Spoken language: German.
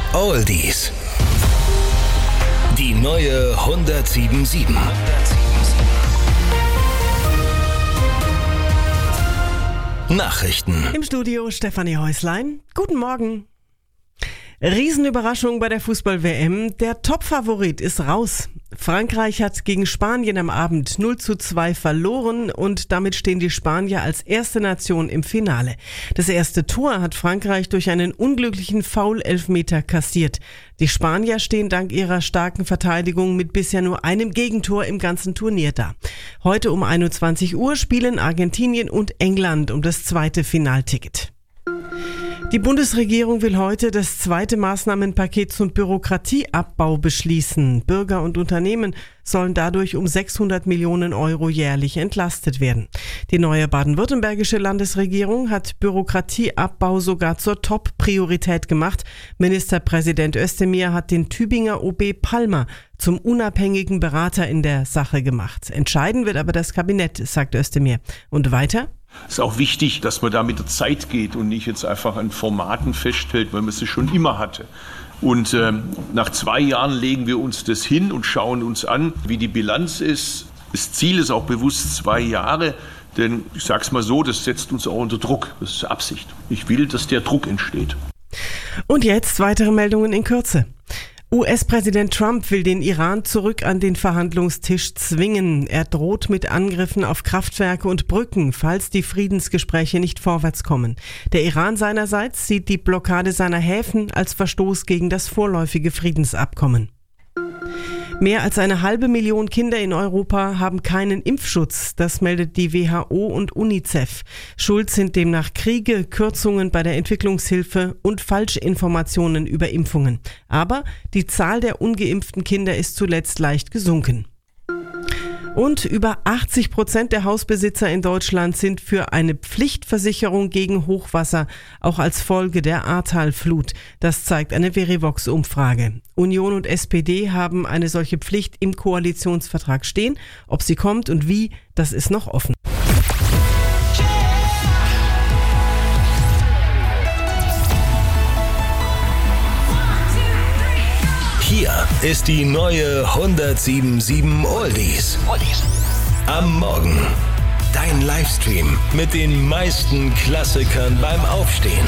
Oldies. Die neue 107.7. Nachrichten. Im Studio Stefanie Häuslein. Guten Morgen. Riesenüberraschung bei der Fußball-WM. Der Topfavorit ist raus. Frankreich hat gegen Spanien am Abend 0:2 verloren und damit stehen die Spanier als erste Nation im Finale. Das erste Tor hat Frankreich durch einen unglücklichen Foul-Elfmeter kassiert. Die Spanier stehen dank ihrer starken Verteidigung mit bisher nur einem Gegentor im ganzen Turnier da. Heute um 21 Uhr spielen Argentinien und England um das zweite Finalticket. Die Bundesregierung will heute das zweite Maßnahmenpaket zum Bürokratieabbau beschließen. Bürger und Unternehmen sollen dadurch um 600 Millionen Euro jährlich entlastet werden. Die neue baden-württembergische Landesregierung hat Bürokratieabbau sogar zur Top-Priorität gemacht. Ministerpräsident Özdemir hat den Tübinger OB Palmer zum unabhängigen Berater in der Sache gemacht. Entscheiden wird aber das Kabinett, sagt Özdemir. Und weiter? Es ist auch wichtig, dass man da mit der Zeit geht und nicht jetzt einfach an Formaten festhält, weil man es schon immer hatte. Und nach 2 Jahren legen wir uns das hin und schauen uns an, wie die Bilanz ist. Das Ziel ist auch bewusst 2 Jahre, denn ich sage es mal so, das setzt uns auch unter Druck. Das ist Absicht. Ich will, dass der Druck entsteht. Und jetzt weitere Meldungen in Kürze. US-Präsident Trump will den Iran zurück an den Verhandlungstisch zwingen. Er droht mit Angriffen auf Kraftwerke und Brücken, falls die Friedensgespräche nicht vorwärts kommen. Der Iran seinerseits sieht die Blockade seiner Häfen als Verstoß gegen das vorläufige Friedensabkommen. Mehr als 500.000 Kinder in Europa haben keinen Impfschutz, das meldet die WHO und UNICEF. Schuld sind demnach Kriege, Kürzungen bei der Entwicklungshilfe und Falschinformationen über Impfungen. Aber die Zahl der ungeimpften Kinder ist zuletzt leicht gesunken. Und über 80% der Hausbesitzer in Deutschland sind für eine Pflichtversicherung gegen Hochwasser, auch als Folge der Ahrtalflut. Das zeigt eine Verivox-Umfrage. Union und SPD haben eine solche Pflicht im Koalitionsvertrag stehen. Ob sie kommt und wie, das ist noch offen. Hier ist die neue 107.7 Oldies. Am Morgen. Dein Livestream mit den meisten Klassikern beim Aufstehen.